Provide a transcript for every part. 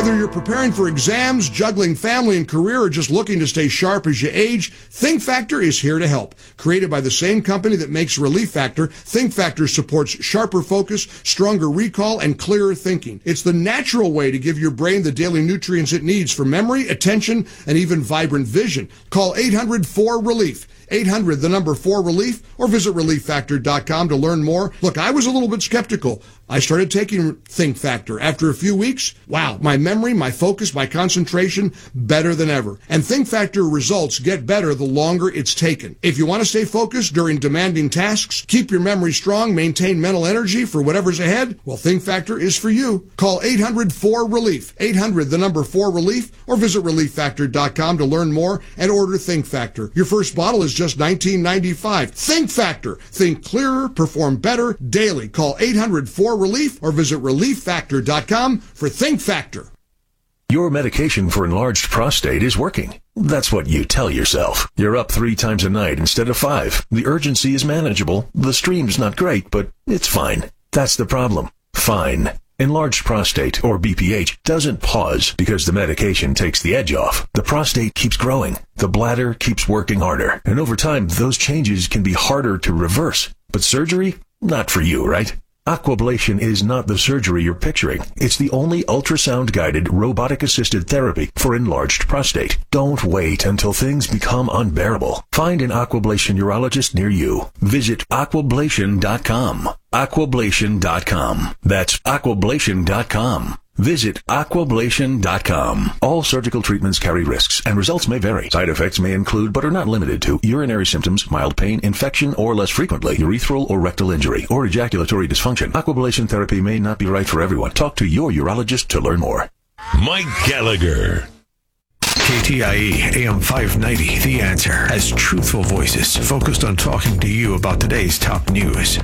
Whether you're preparing for exams, juggling family and career, or just looking to stay sharp as you age, Think Factor is here to help. Created by the same company that makes Relief Factor, Think Factor supports sharper focus, stronger recall, and clearer thinking. It's the natural way to give your brain the daily nutrients it needs for memory, attention, and even vibrant vision. Call 800-4RELIEF. 800, the number 4RELIEF, or visit ReliefFactor.com to learn more. Look, I was a little bit skeptical. I started taking Think Factor. After a few weeks, wow, my memory, my focus, my concentration, better than ever. And Think Factor results get better the longer it's taken. If you want to stay focused during demanding tasks, keep your memory strong, maintain mental energy for whatever's ahead, well, Think Factor is for you. Call 800-4RELIEF. 800, the number 4RELIEF, or visit ReliefFactor.com to learn more and order Think Factor. Your first bottle is just $19.95. Think Factor. Think clearer, perform better daily. Call 800-4RELIEF or visit ReliefFactor.com for Think Factor. Your medication for enlarged prostate is working. That's what you tell yourself. You're up 3 times a night instead of 5. The urgency is manageable. The stream's not great, but it's fine. That's the problem. Fine. Enlarged prostate, or BPH, doesn't pause because the medication takes the edge off. The prostate keeps growing. The bladder keeps working harder. And over time, those changes can be harder to reverse. But surgery? Not for you, right? Aquablation is not the surgery you're picturing. It's the only ultrasound-guided, robotic-assisted therapy for enlarged prostate. Don't wait until things become unbearable. Find an Aquablation urologist near you. Visit aquablation.com. Aquablation.com. That's aquablation.com. Visit aquablation.com. All surgical treatments carry risks, and results may vary. Side effects may include, but are not limited to, urinary symptoms, mild pain, infection, or less frequently, urethral or rectal injury, or ejaculatory dysfunction. Aquablation therapy may not be right for everyone. Talk to your urologist to learn more. Mike Gallagher. KTIE AM 590, The Answer, has truthful voices focused on talking to you about today's top news.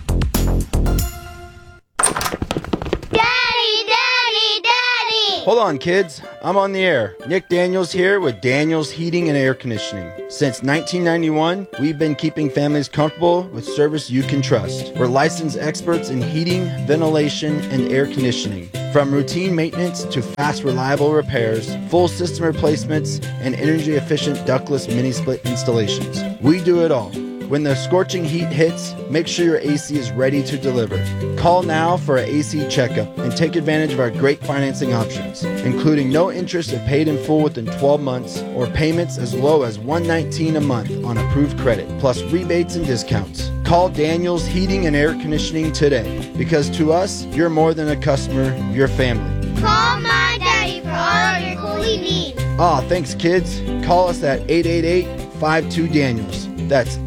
Hold on, kids. I'm on the air. Nick Daniels here with Daniels Heating and Air Conditioning. Since 1991, we've been keeping families comfortable with service you can trust. We're licensed experts in heating, ventilation, and air conditioning. From routine maintenance to fast, reliable repairs, full system replacements, and energy-efficient ductless mini-split installations. We do it all. When the scorching heat hits, make sure your AC is ready to deliver. Call now for an AC checkup and take advantage of our great financing options, including no interest if paid in full within 12 months or payments as low as $119 a month on approved credit, plus rebates and discounts. Call Daniels Heating and Air Conditioning today, because to us, you're more than a customer, you're family. Call my daddy for all your cooling needs. Aw, thanks kids. Call us at 888-52-DANIELS. That's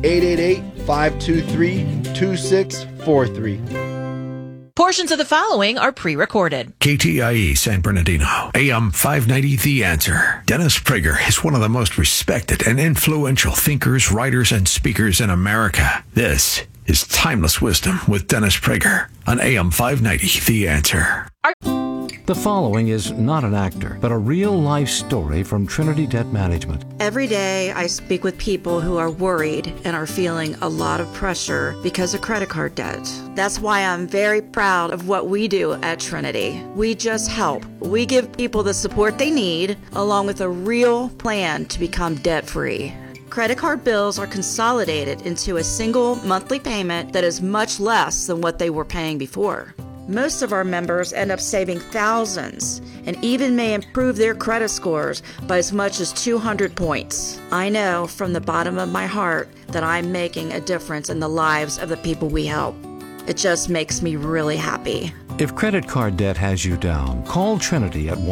888-523-2643. Portions of the following are pre-recorded. KTIE San Bernardino, AM 590, The Answer. Dennis Prager is one of the most respected and influential thinkers, writers, and speakers in America. This is Timeless Wisdom with Dennis Prager on AM 590, The Answer. The following is not an actor, but a real-life story from Trinity Debt Management. Every day I speak with people who are worried and are feeling a lot of pressure because of credit card debt. That's why I'm very proud of what we do at Trinity. We just help. We give people the support they need, along with a real plan to become debt-free. Credit card bills are consolidated into a single monthly payment that is much less than what they were paying before. Most of our members end up saving thousands and even may improve their credit scores by as much as 200 points. I know from the bottom of my heart that I'm making a difference in the lives of the people we help. It just makes me really happy. If credit card debt has you down, call Trinity at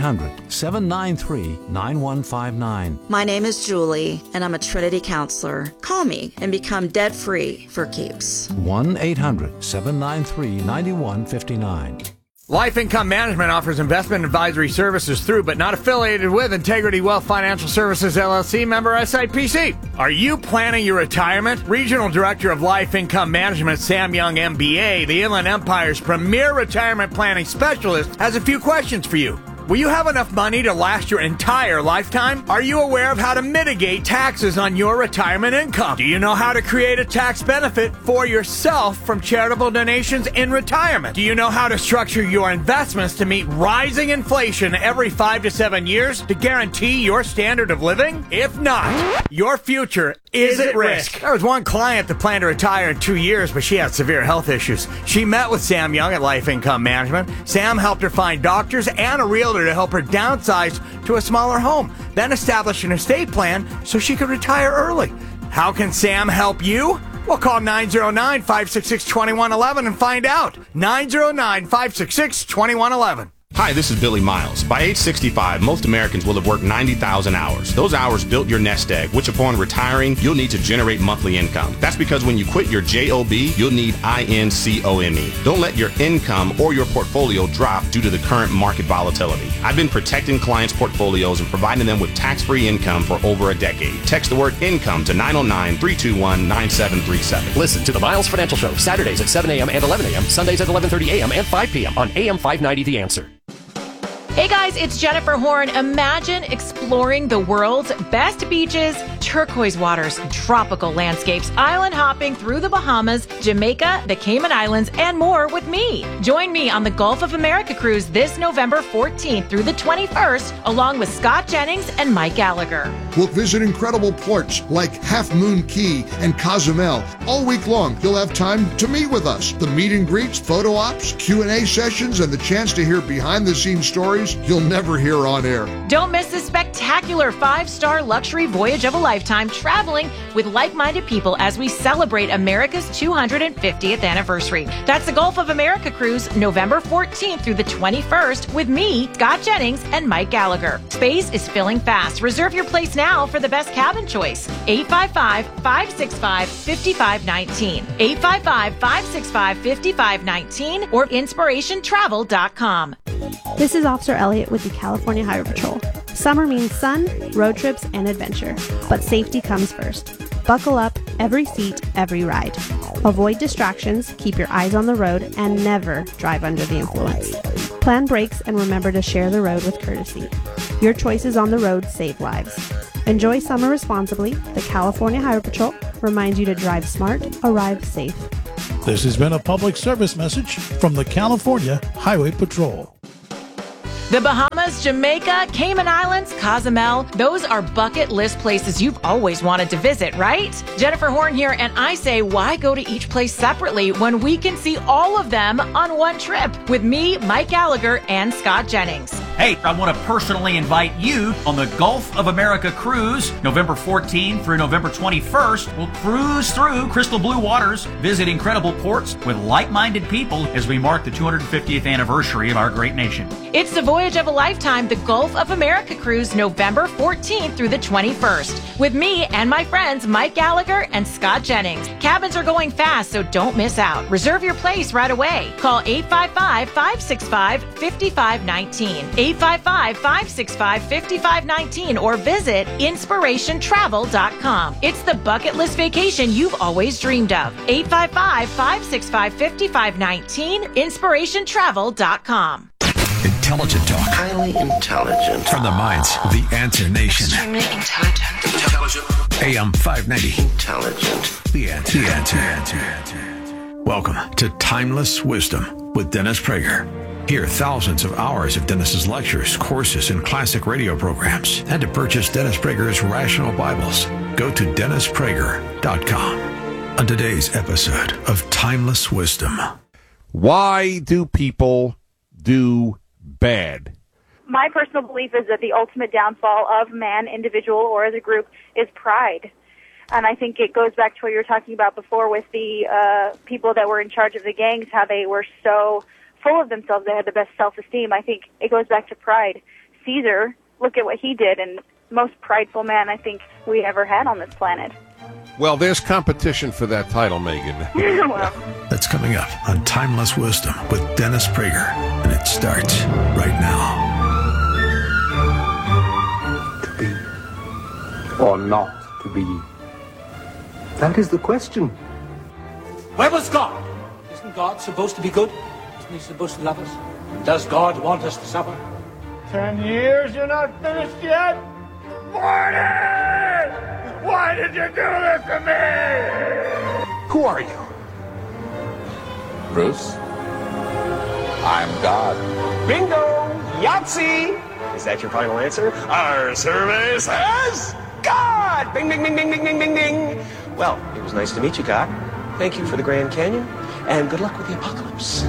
1-800-793-9159. My name is Julie, and I'm a Trinity counselor. Call me and become debt-free for keeps. 1-800-793-9159. Life Income Management offers investment advisory services through, but not affiliated with, Integrity Wealth Financial Services, LLC, member SIPC. Are you planning your retirement? Regional Director of Life Income Management, Sam Young, MBA, the Inland Empire's premier retirement planning specialist, has a few questions for you. Will you have enough money to last your entire lifetime? Are you aware of how to mitigate taxes on your retirement income? Do you know how to create a tax benefit for yourself from charitable donations in retirement? Do you know how to structure your investments to meet rising inflation every 5 to 7 years to guarantee your standard of living? If not, your future is at risk. There was one client that planned to retire in 2 years, but she had severe health issues. She met with Sam Young at Life Income Management. Sam helped her find doctors and a realtor to help her downsize to a smaller home, then establish an estate plan so she could retire early. How can Sam help you? Well, call 909-566-2111 and find out. 909-566-2111. Hi, this is Billy Miles. By age 65, most Americans will have worked 90,000 hours. Those hours built your nest egg, which upon retiring, you'll need to generate monthly income. That's because when you quit your JOB, you'll need INCOME. Don't let your income or your portfolio drop due to the current market volatility. I've been protecting clients' portfolios and providing them with tax-free income for over a decade. Text the word income to 909-321-9737. Listen to the Miles Financial Show, Saturdays at 7 a.m. and 11 a.m., Sundays at 11:30 a.m. and 5 p.m. on AM 590 The Answer. Hey guys, it's Jennifer Horn. Imagine exploring the world's best beaches, turquoise waters, tropical landscapes, island hopping through the Bahamas, Jamaica, the Cayman Islands, and more with me. Join me on the Gulf of America cruise this November 14th through the 21st, along with Scott Jennings and Mike Gallagher. We'll visit incredible ports like Half Moon Key and Cozumel. All week long, you'll have time to meet with us. The meet and greets, photo ops, Q&A sessions, and the chance to hear behind-the-scenes stories you'll never hear on air. Don't miss this spectacular 5-star luxury voyage of a lifetime traveling with like-minded people as we celebrate America's 250th anniversary. That's the Gulf of America cruise, November 14th through the 21st with me, Scott Jennings, and Mike Gallagher. Space is filling fast. Reserve your place now for the best cabin choice. 855-565-5519. 855-565-5519 or inspirationtravel.com. This is Officer Elliott with the California Highway Patrol. Summer means sun, road trips, and adventure. But safety comes first. Buckle up, every seat, every ride. Avoid distractions, keep your eyes on the road, and never drive under the influence. Plan brakes and remember to share the road with courtesy. Your choices on the road save lives. Enjoy summer responsibly. The California Highway Patrol reminds you to drive smart, arrive safe. This has been a public service message from the California Highway Patrol. The Bahamas, Jamaica, Cayman Islands, Cozumel, those are bucket list places you've always wanted to visit, right? Jennifer Horn here, and I say, why go to each place separately when we can see all of them on one trip with me, Mike Gallagher, and Scott Jennings? Hey, I want to personally invite you on the Gulf of America cruise, November 14th through November 21st. We'll cruise through crystal blue waters, visit incredible ports with like-minded people as we mark the 250th anniversary of our great nation. It's the voyage of a lifetime, the Gulf of America cruise, November 14th through the 21st, with me and my friends Mike Gallagher and Scott Jennings. Cabins are going fast, so don't miss out. Reserve your place right away. Call 855-565-5519. 855-565-5519 or visit inspirationtravel.com. It's the bucket list vacation you've always dreamed of. 855-565-5519, inspirationtravel.com. Intelligent talk. Highly intelligent. From the minds of the Answer Nation. Extremely intelligent. Intelligent. AM 590. Intelligent. The Answer. The Answer. Welcome to Timeless Wisdom with Dennis Prager. Hear thousands of hours of Dennis's lectures, courses, and classic radio programs. And to purchase Dennis Prager's Rational Bibles, go to DennisPrager.com. On today's episode of Timeless Wisdom. Why do people do bad? My personal belief is that the ultimate downfall of man, individual, or as a group is pride. And I think it goes back to what you were talking about before with the people that were in charge of the gangs, how they were so full of themselves, they had the best self-esteem. I think it goes back to pride. Caesar, look at what he did, and most prideful man I think we ever had on this planet. Well, there's competition for that title, Megan. Well. That's coming up on Timeless Wisdom with Dennis Prager, and it starts right now. To be or not to be? That is the question. Where was God? Isn't God supposed to be good? Isn't he supposed to love us? Does God want us to suffer? 10 years, you're not finished yet? Morty! Why did you do this to me? Who are you? Bruce? I'm God. Bingo! Yahtzee! Is that your final answer? Our survey says God! Bing, bing, bing, bing, bing, bing, bing, bing. Well, it was nice to meet you, God. Thank you for the Grand Canyon, and good luck with the apocalypse.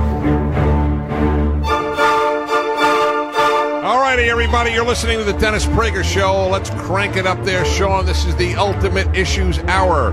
All righty, everybody, you're listening to the Dennis Prager Show. Let's crank it up there, Sean. This is the Ultimate Issues Hour.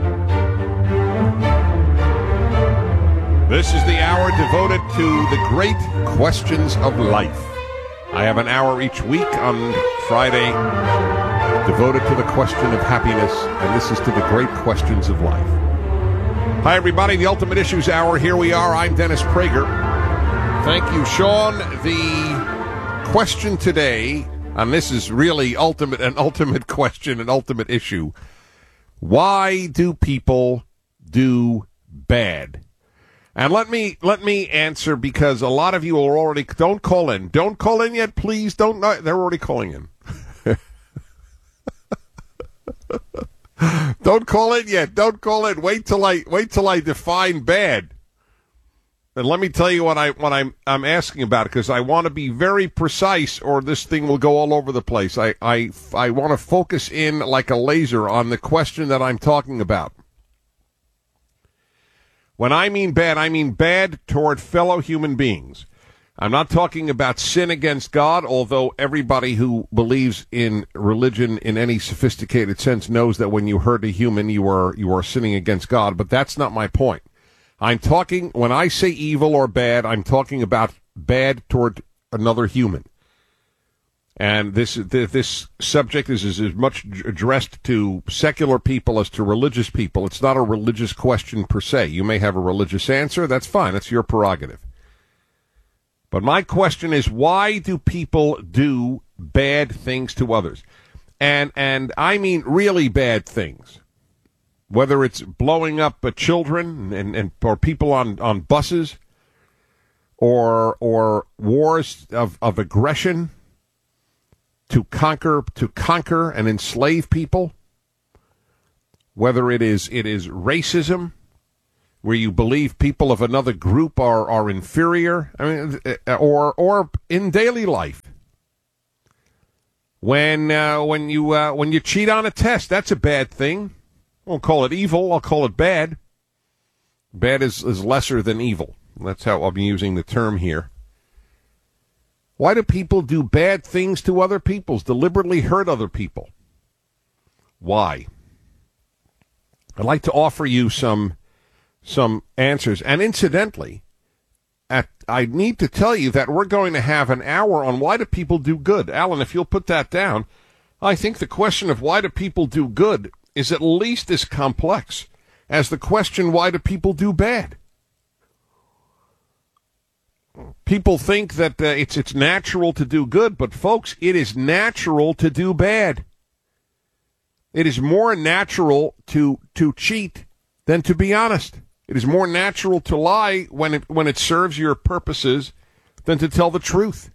This is the hour devoted to the great questions of life. I have an hour each week on Friday devoted to the question of happiness, and this is to the great questions of life. Hi, everybody, the Ultimate Issues Hour. Here we are. I'm Dennis Prager. Thank you, Sean. The question today, and this is really an ultimate question, an ultimate issue. Why do people do bad? And let me answer, because a lot of you are already, don't call in yet, please. They're already calling in. Don't call in yet. Don't call in. Wait till I define bad. And let me tell you what I'm asking about, because I want to be very precise, or this thing will go all over the place. I want to focus in like a laser on the question that I'm talking about. When I mean bad toward fellow human beings. I'm not talking about sin against God, although everybody who believes in religion in any sophisticated sense knows that when you hurt a human, you are sinning against God. But that's not my point. When I say evil or bad, I'm talking about bad toward another human. And this subject is as much addressed to secular people as to religious people. It's not a religious question per se. You may have a religious answer. That's fine. That's your prerogative. But my question is, why do people do bad things to others? And I mean really bad things. Whether it's blowing up children or people on buses, or wars of aggression to conquer and enslave people, whether it is racism, where you believe people of another group are inferior, or in daily life, when you cheat on a test, that's a bad thing. I won't call it evil. I'll call it bad. Bad is lesser than evil. That's how I'm using the term here. Why do people do bad things to other people, deliberately hurt other people? Why? I'd like to offer you some answers. And incidentally, I need to tell you that we're going to have an hour on why do people do good. Alan, if you'll put that down, I think the question of why do people do good is at least as complex as the question, why do people do bad? People think that it's natural to do good, but folks, it is natural to do bad. It is more natural to cheat than to be honest. It is more natural to lie when it serves your purposes than to tell the truth.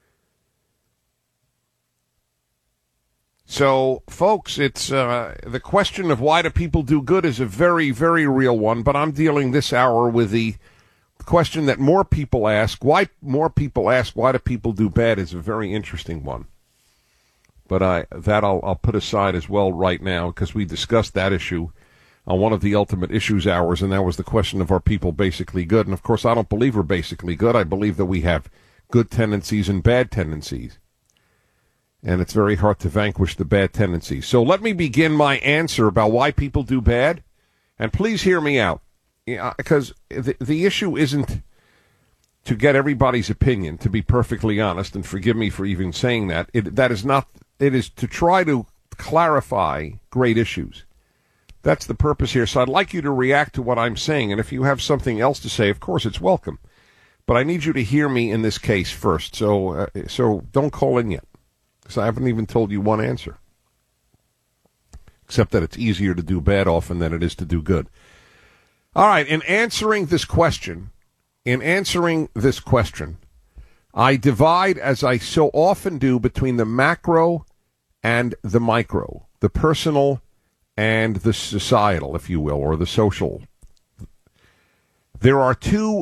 So, folks, it's the question of why do people do good is a very, very real one, but I'm dealing this hour with the question that more people ask. Why more people ask why do people do bad is a very interesting one. But I'll put aside as well right now, because we discussed that issue on one of the Ultimate Issues Hours, and that was the question of are people basically good? And, of course, I don't believe we're basically good. I believe that we have good tendencies and bad tendencies. And it's very hard to vanquish the bad tendencies. So let me begin my answer about why people do bad. And please hear me out, because the issue isn't to get everybody's opinion, to be perfectly honest, and forgive me for even saying that. It is to try to clarify great issues. That's the purpose here. So I'd like you to react to what I'm saying. And if you have something else to say, of course, it's welcome. But I need you to hear me in this case first. So don't call in yet, because I haven't even told you one answer, except that it's easier to do bad often than it is to do good. All right, in answering this question, I divide, as I so often do, between the macro and the micro, the personal and the societal, if you will, or the social. There are two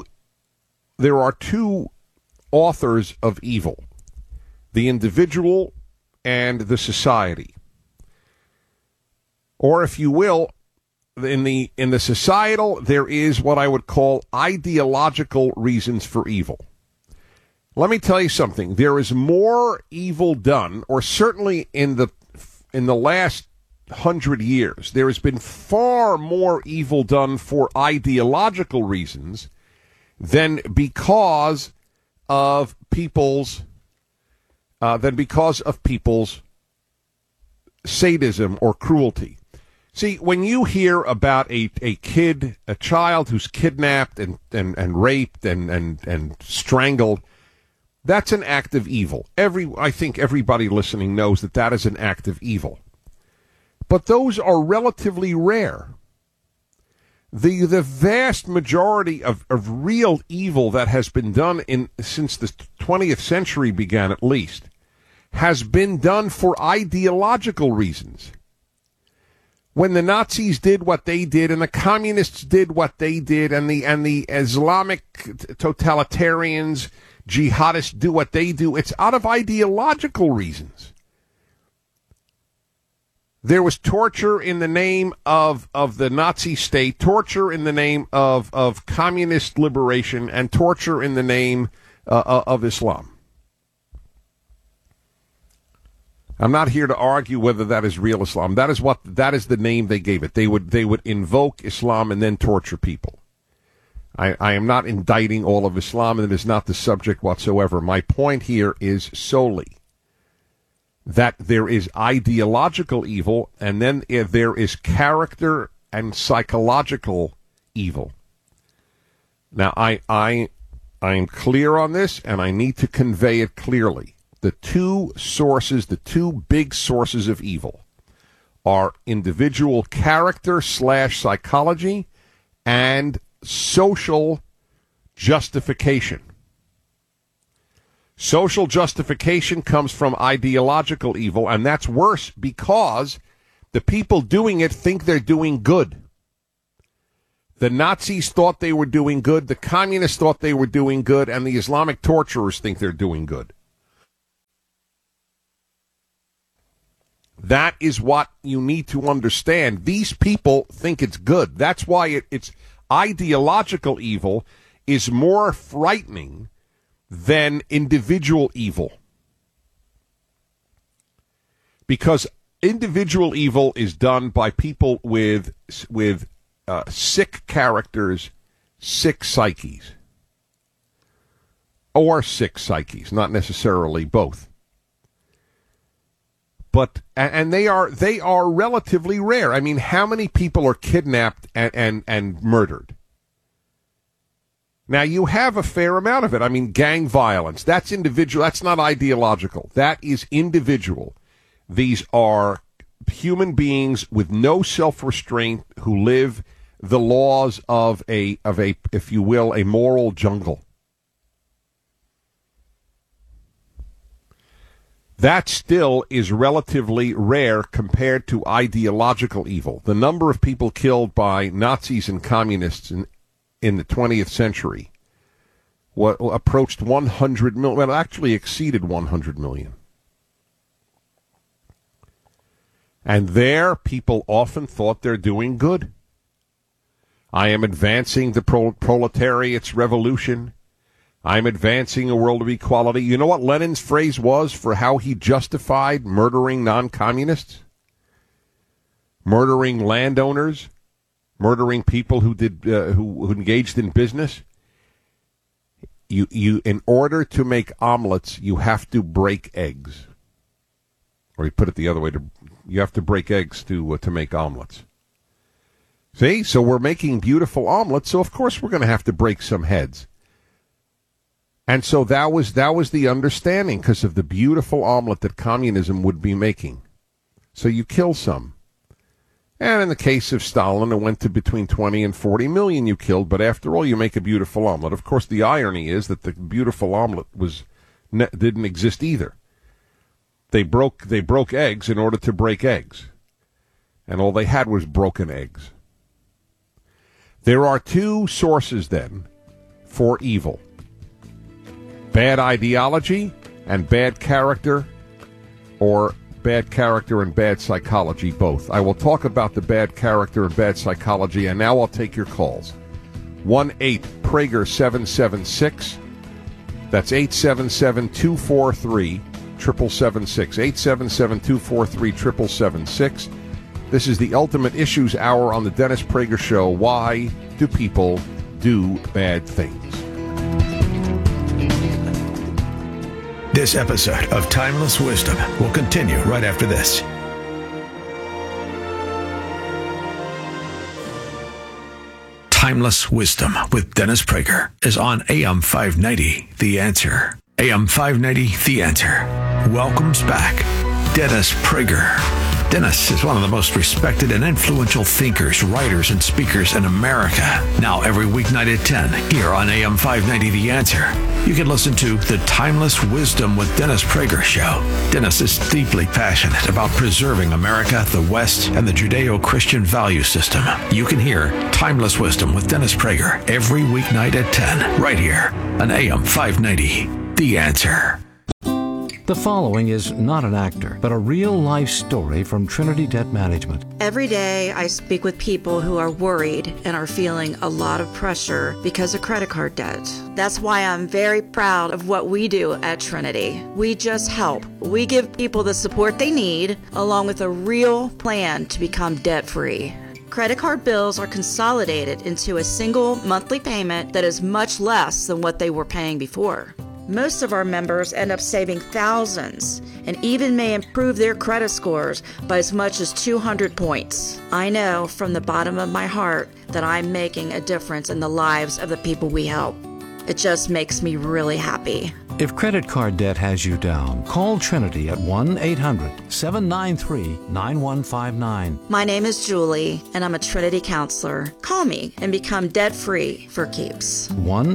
authors of evil, the individual and the society. Or, if you will, in the societal, there is what I would call ideological reasons for evil. Let me tell you something. There is more evil done, or certainly in the last 100 years, there has been far more evil done for ideological reasons than because of people's sadism or cruelty. See, when you hear about a child who's kidnapped and raped and strangled, that's an act of evil. I think everybody listening knows that is an act of evil. But those are relatively rare. The vast majority of real evil that has been done since the 20th century began, at least, has been done for ideological reasons. When the Nazis did what they did, and the communists did what they did, and the Islamic totalitarians, jihadists do what they do, it's out of ideological reasons. There was torture in the name of the Nazi state, torture in the name of communist liberation, and torture in the name of Islam. I'm not here to argue whether that is real Islam. That is the name they gave it. They would invoke Islam and then torture people. I am not indicting all of Islam, and it is not the subject whatsoever. My point here is solely that there is ideological evil, and then there is character and psychological evil. Now, I am clear on this, and I need to convey it clearly. The two big sources of evil are individual character / psychology and social justification. Social justification comes from ideological evil, and that's worse because the people doing it think they're doing good. The Nazis thought they were doing good, the communists thought they were doing good, and the Islamic torturers think they're doing good. That is what you need to understand. These people think it's good. That's why it's ideological evil is more frightening than individual evil. Because individual evil is done by people with sick characters, sick psyches. Or sick psyches, not necessarily both. But they are relatively rare. I mean, how many people are kidnapped and murdered? Now, you have a fair amount of it. I mean, gang violence, that's individual. That's not ideological. That is individual. These are human beings with no self-restraint who live the laws of a, if you will, a moral jungle. That still is relatively rare compared to ideological evil. The number of people killed by Nazis and communists in the 20th century approached 100 million. Well, it actually exceeded 100 million. And there, people often thought they're doing good. I am advancing the proletariat's revolution. I'm advancing a world of equality. You know what Lenin's phrase was for how he justified murdering non-communists? Murdering landowners? Murdering people who engaged in business? You in order to make omelets, you have to break eggs. Or he put it the other way, you have to break eggs to make omelets. See? So we're making beautiful omelets, so of course we're going to have to break some heads. And so that was the understanding because of the beautiful omelet that communism would be making. So you kill some. And in the case of Stalin, it went to between 20 and 40 million you killed, but after all, you make a beautiful omelet. Of course, the irony is that the beautiful omelet was didn't exist either. They broke eggs in order to break eggs. And all they had was broken eggs. There are two sources, then, for evil. Bad ideology and bad character, or bad character and bad psychology, both. I will talk about the bad character and bad psychology, and now I'll take your calls. 1-8-PRAGER-776. That's 877-243-7776. 877-243-7776. This is the Ultimate Issues Hour on the Dennis Prager Show. Why do people do bad things? This episode of Timeless Wisdom will continue right after this. Timeless Wisdom with Dennis Prager is on AM 590, The Answer. AM 590, The Answer. Welcomes back Dennis Prager. Dennis is one of the most respected and influential thinkers, writers, and speakers in America. Now every weeknight at 10 here on AM 590 The Answer. You can listen to the Timeless Wisdom with Dennis Prager show. Dennis is deeply passionate about preserving America, the West, and the Judeo-Christian value system. You can hear Timeless Wisdom with Dennis Prager every weeknight at 10 right here on AM 590 The Answer. The following is not an actor, but a real-life story from Trinity Debt Management. Every day, I speak with people who are worried and are feeling a lot of pressure because of credit card debt. That's why I'm very proud of what we do at Trinity. We just help. We give people the support they need, along with a real plan to become debt-free. Credit card bills are consolidated into a single monthly payment that is much less than what they were paying before. Most of our members end up saving thousands and even may improve their credit scores by as much as 200 points. I know from the bottom of my heart that I'm making a difference in the lives of the people we help. It just makes me really happy. If credit card debt has you down, call Trinity at 1-800-793-9159. My name is Julie, and I'm a Trinity counselor. Call me and become debt-free for keeps.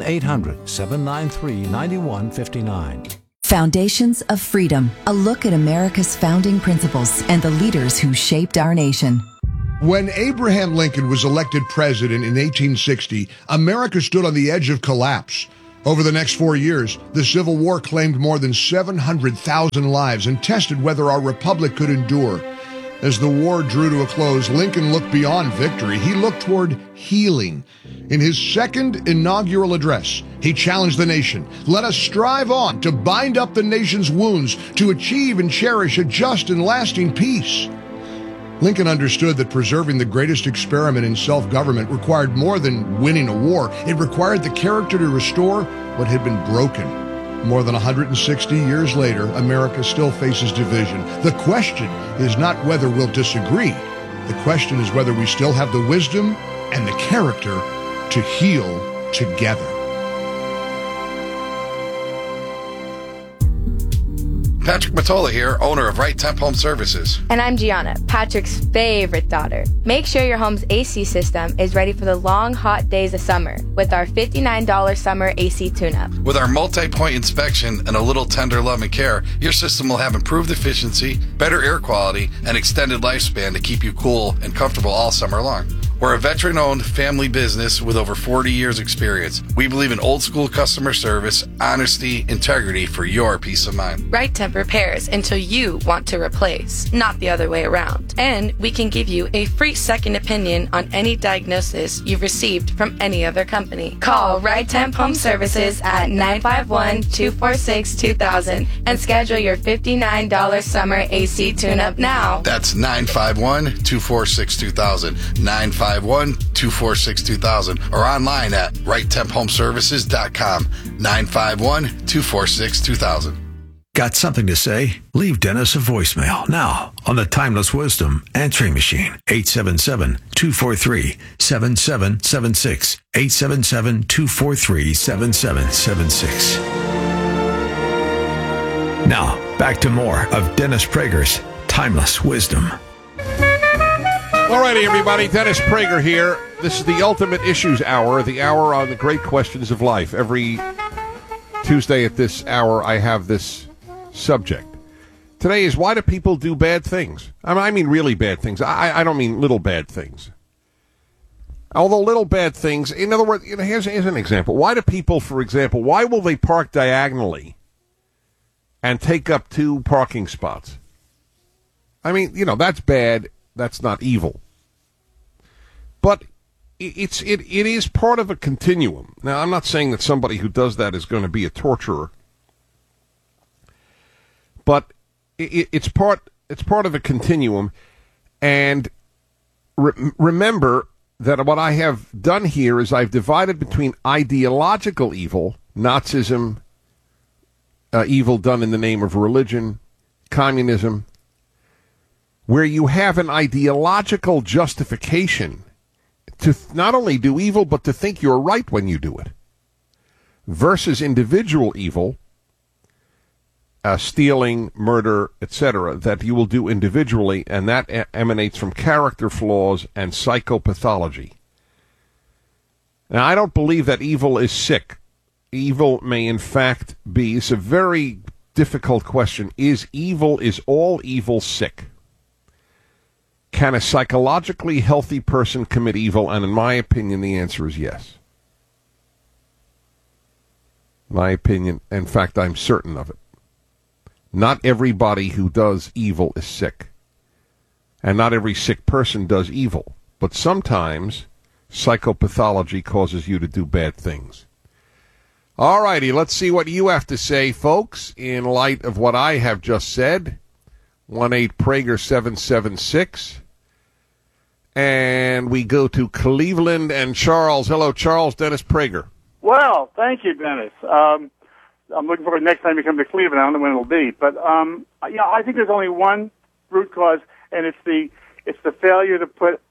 1-800-793-9159. Foundations of Freedom, a look at America's founding principles and the leaders who shaped our nation. When Abraham Lincoln was elected president in 1860, America stood on the edge of collapse. Over the next 4 years, the Civil War claimed more than 700,000 lives and tested whether our republic could endure. As the war drew to a close, Lincoln looked beyond victory. He looked toward healing. In his second inaugural address, he challenged the nation. Let us strive on to bind up the nation's wounds, to achieve and cherish a just and lasting peace. Lincoln understood that preserving the greatest experiment in self-government required more than winning a war. It required the character to restore what had been broken. More than 160 years later, America still faces division. The question is not whether we'll disagree. The question is whether we still have the wisdom and the character to heal together. Patrick Matola here, owner of Right Temp Home Services. And I'm Gianna, Patrick's favorite daughter. Make sure your home's AC system is ready for the long, hot days of summer with our $59 summer AC tune-up. With our multi-point inspection and a little tender love and care, your system will have improved efficiency, better air quality, and extended lifespan to keep you cool and comfortable all summer long. We're a veteran-owned family business with over 40 years experience. We believe in old-school customer service, honesty, integrity for your peace of mind. Right Temp repairs until you want to replace, not the other way around. And we can give you a free second opinion on any diagnosis you've received from any other company. Call Right Temp Home Services at 951-246-2000 and schedule your $59 summer AC tune-up now. That's 951-246-2000. 951-246-2000 or online at righttemphomeservices.com. 951-246-2000. Got something to say? Leave Dennis a voicemail now on the Timeless Wisdom answering machine. 877-243-7776. 877-243-7776. Now, back to more of Dennis Prager's Timeless Wisdom. All righty, everybody. Dennis Prager here. This is the Ultimate Issues Hour, the hour on the great questions of life. Every Tuesday at this hour, I have this subject. Today is, why do people do bad things? I mean really bad things. I don't mean little bad things. Although little bad things, in other words, here's an example. Why do people, for example, why will they park diagonally and take up 2 parking spots? I mean, that's bad. That's not evil. But it is part of a continuum. Now, I'm not saying that somebody who does that is going to be a torturer. But it's part of a continuum. And remember that what I have done here is I've divided between ideological evil, Nazism, evil done in the name of religion, communism, where you have an ideological justification to not only do evil, but to think you're right when you do it, versus individual evil, stealing, murder, etc., that you will do individually, and that emanates from character flaws and psychopathology. Now, I don't believe that evil is sick. Evil may, in fact, be. It's a very difficult question. Is all evil sick? Can a psychologically healthy person commit evil? And in my opinion, the answer is yes. My opinion, in fact, I'm certain of it. Not everybody who does evil is sick. And not every sick person does evil. But sometimes psychopathology causes you to do bad things. All righty, let's see what you have to say, folks, in light of what I have just said. 1-8-PRAGER-776. And we go to Cleveland and Charles. Hello, Charles. Dennis Prager. Well, thank you, Dennis. I'm looking forward to next time you come to Cleveland. I don't know when it'll be. But, I think there's only one root cause, and it's the failure to put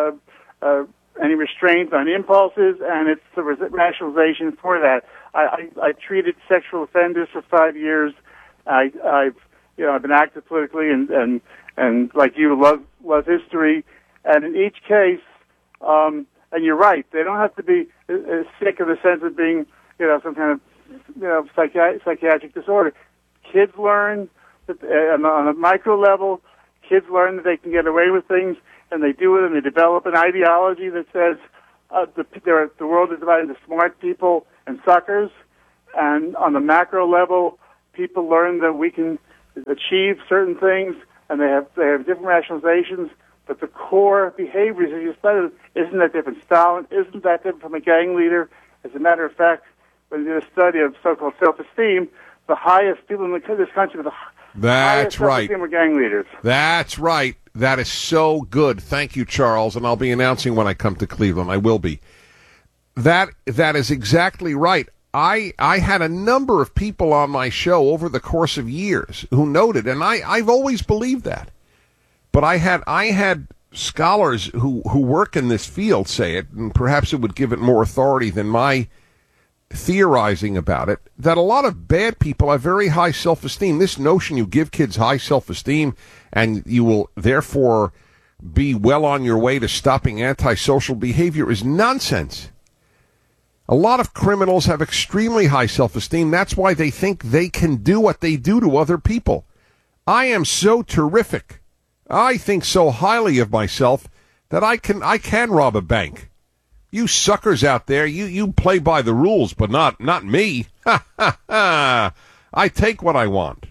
any restraints on impulses, and it's the rationalization for that. I treated sexual offenders for 5 years. I've been active politically and like you, love history. And in each case, and you're right, they don't have to be sick in the sense of being, some kind of, psychiatric disorder. Kids learn that, on a micro level, kids learn that they can get away with things, and they do it, and they develop an ideology that says the world is divided into smart people and suckers. And on the macro level, people learn that we can achieve certain things, and they have different rationalizations. But the core behaviors, as you studied, isn't that different. Stalin isn't that different from a gang leader. As a matter of fact, when you did a study of so-called self-esteem, the highest people in this country with the highest self-esteem were gang leaders. That's right. That is so good. Thank you, Charles. And I'll be announcing when I come to Cleveland. I will be. That is exactly right. I had a number of people on my show over the course of years who noted, and I've always believed that. But I had scholars who work in this field say it, and perhaps it would give it more authority than my theorizing about it, that a lot of bad people have very high self-esteem. This notion you give kids high self-esteem and you will therefore be well on your way to stopping antisocial behavior is nonsense. A lot of criminals have extremely high self-esteem. That's why they think they can do what they do to other people. I am so terrific. I think so highly of myself that I can rob a bank. You suckers out there, you play by the rules, but not me. Ha ha ha! I take what I want.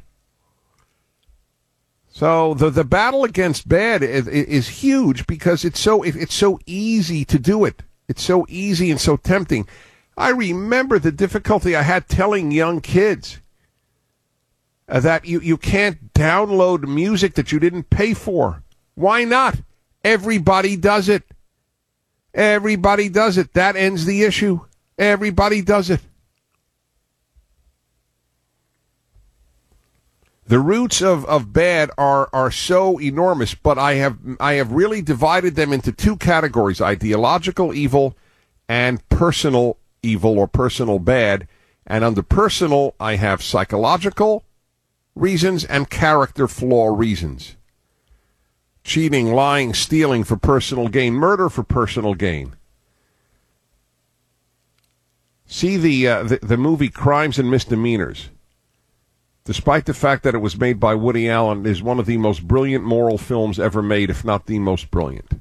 So the battle against bad is huge because it's so easy to do it. It's so easy and so tempting. I remember the difficulty I had telling young kids that you can't download music that you didn't pay for. Why not? Everybody does it. Everybody does it. That ends the issue. Everybody does it. The roots of bad are so enormous, but I have really divided them into 2 categories: ideological evil and personal evil or personal bad. And under personal, I have psychological reasons and character flaw reasons. Cheating, lying, stealing for personal gain, murder for personal gain. See the movie Crimes and Misdemeanors. Despite the fact that it was made by Woody Allen, is one of the most brilliant moral films ever made, if not the most brilliant.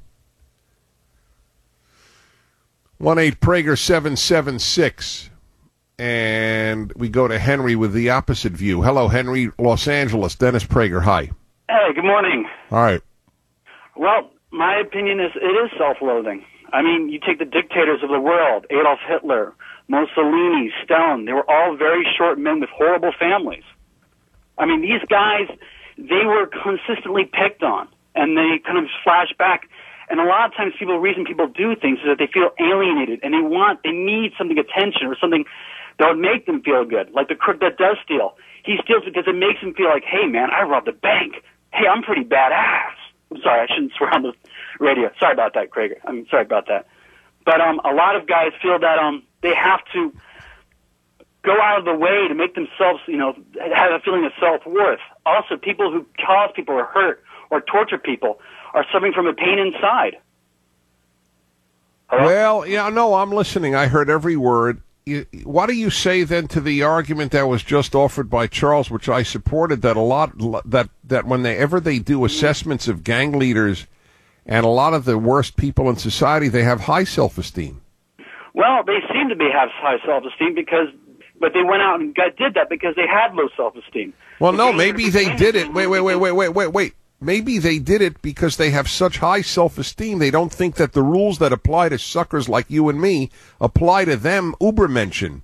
1-8-Prager-776. And we go to Henry with the opposite view. Hello, Henry, Los Angeles. Dennis Prager, hi. Hey, good morning. All right. Well, my opinion is it is self-loathing. I mean, you take the dictators of the world, Adolf Hitler, Mussolini, Stalin, they were all very short men with horrible families. I mean, these guys, they were consistently picked on, and they kind of flash back. And a lot of times the reason people do things is that they feel alienated, and they need something attention or something that would make them feel good. Like the crook that does steal. He steals because it makes him feel like, hey, man, I robbed a bank. Hey, I'm pretty badass. I'm sorry, I shouldn't swear on the radio. Sorry about that, Craig. I'm sorry about that. But a lot of guys feel that they have to go out of the way to make themselves, have a feeling of self-worth. Also, people who cause people or hurt or torture people are suffering from a pain inside. Hello? Well, yeah, no, I'm listening. I heard every word. What do you say then to the argument that was just offered by Charles, which I supported, that that whenever they do assessments of gang leaders and a lot of the worst people in society, they have high self-esteem? Well, they seem to have high self-esteem but they went out and did that because they had low self-esteem. Well, no, maybe they did it. Wait. Maybe they did it because they have such high self-esteem, they don't think that the rules that apply to suckers like you and me apply to them, Ubermenschen.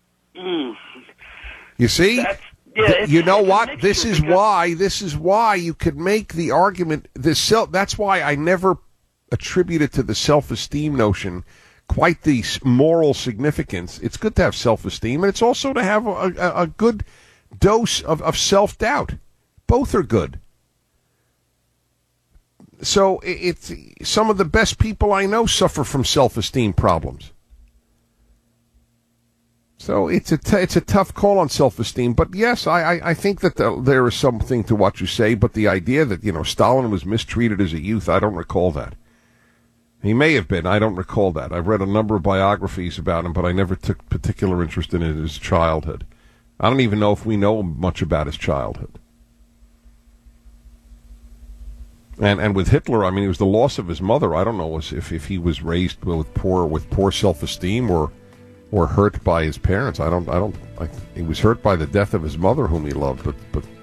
You see? You know what? This is why you could make the argument, that's why I never attributed to the self-esteem notion quite the moral significance. It's good to have self-esteem, and it's also to have a good dose of self-doubt. Both are good. So it's some of the best people I know suffer from self-esteem problems. So it's a tough call on self-esteem. But yes, I think that there is something to what you say. But the idea that Stalin was mistreated as a youth, I don't recall that. He may have been. I don't recall that. I've read a number of biographies about him, but I never took particular interest in his childhood. I don't even know if we know much about his childhood. And with Hitler, I mean, it was the loss of his mother. I don't know if he was raised with poor self-esteem or hurt by his parents. He was hurt by the death of his mother, whom he loved. But